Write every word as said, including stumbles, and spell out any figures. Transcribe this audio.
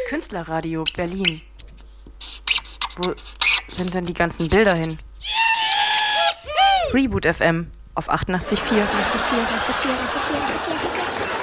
Künstlerradio Berlin. Wo sind denn die ganzen Bilder hin? Reboot F M auf achtundachtzig Komma vier.